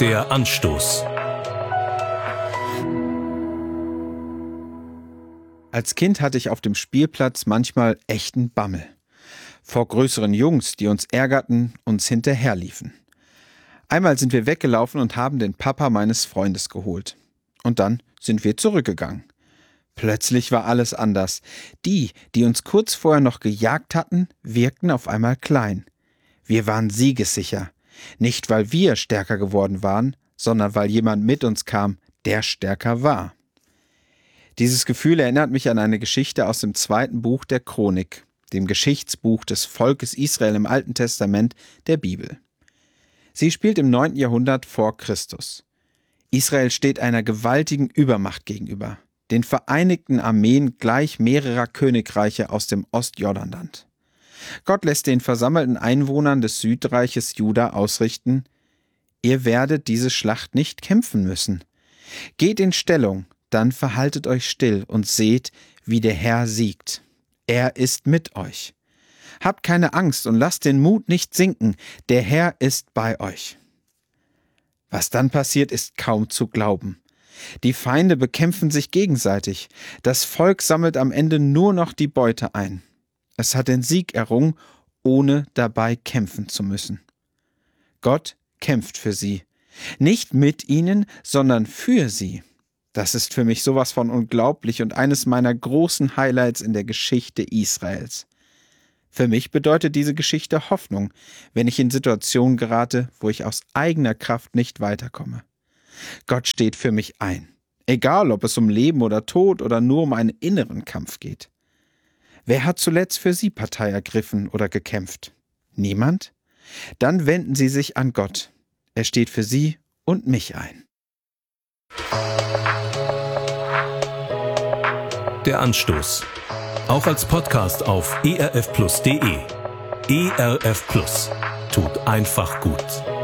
Der Anstoß. Als Kind hatte ich auf dem Spielplatz manchmal echten Bammel. Vor größeren Jungs, die uns ärgerten, uns hinterherliefen. Einmal sind wir weggelaufen und haben den Papa meines Freundes geholt. Und dann sind wir zurückgegangen. Plötzlich war alles anders. Die uns kurz vorher noch gejagt hatten, wirkten auf einmal klein. Wir waren siegessicher. Nicht, weil wir stärker geworden waren, sondern weil jemand mit uns kam, der stärker war. Dieses Gefühl erinnert mich an eine Geschichte aus dem 2. Buch der Chronik, dem Geschichtsbuch des Volkes Israel im Alten Testament der Bibel. Sie spielt im 9. Jahrhundert vor Christus. Israel steht einer gewaltigen Übermacht gegenüber, den vereinigten Armeen gleich mehrerer Königreiche aus dem Ostjordanland. Gott lässt den versammelten Einwohnern des Südreiches Juda ausrichten: Ihr werdet diese Schlacht nicht kämpfen müssen. Geht in Stellung, dann verhaltet euch still und seht, wie der Herr siegt. Er ist mit euch. Habt keine Angst und lasst den Mut nicht sinken, der Herr ist bei euch. Was dann passiert, ist kaum zu glauben. Die Feinde bekämpfen sich gegenseitig. Das Volk sammelt am Ende nur noch die Beute ein. Es hat den Sieg errungen, ohne dabei kämpfen zu müssen. Gott kämpft für sie. Nicht mit ihnen, sondern für sie. Das ist für mich sowas von unglaublich und eines meiner großen Highlights in der Geschichte Israels. Für mich bedeutet diese Geschichte Hoffnung, wenn ich in Situationen gerate, wo ich aus eigener Kraft nicht weiterkomme. Gott steht für mich ein. Egal, ob es um Leben oder Tod oder nur um einen inneren Kampf geht. Wer hat zuletzt für Sie Partei ergriffen oder gekämpft? Niemand? Dann wenden Sie sich an Gott. Er steht für Sie und mich ein. Der Anstoß. Auch als Podcast auf erfplus.de. ERF Plus. Tut einfach gut.